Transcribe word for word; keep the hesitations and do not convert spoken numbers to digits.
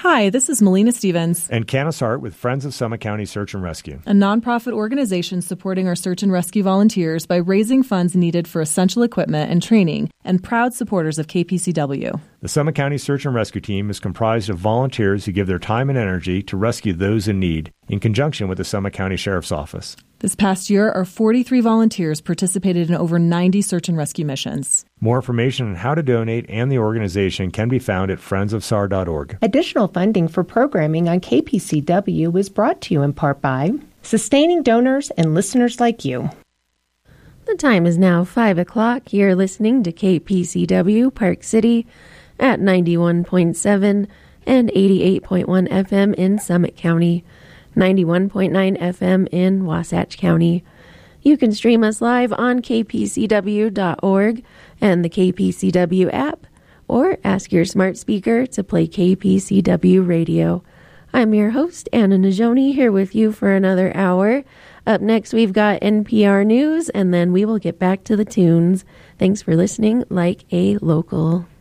Hi, this is Melina Stevens and Canis Hart with Friends of Summit County Search and Rescue, a nonprofit organization supporting our search and rescue volunteers by raising funds needed for essential equipment and training, and proud supporters of K P C W. The Summit County Search and Rescue Team is comprised of volunteers who give their time and energy to rescue those in need, in conjunction with the Summit County Sheriff's Office. This past year, our forty-three volunteers participated in over ninety search and rescue missions. More information on how to donate and the organization can be found at friends of s a r dot org. Additional funding for programming on K P C W is brought to you in part by sustaining donors and listeners like you. The time is now five o'clock. You're listening to K P C W Park City at ninety-one point seven and eighty-eight point one F M in Summit County, ninety-one point nine F M in Wasatch County. You can stream us live on k p c w dot org and the K P C W app, or ask your smart speaker to play K P C W radio. I'm your host, Anna Najoni, here with you for another hour. Up next, we've got N P R News, and then we will get back to the tunes. Thanks for listening, Like a Local.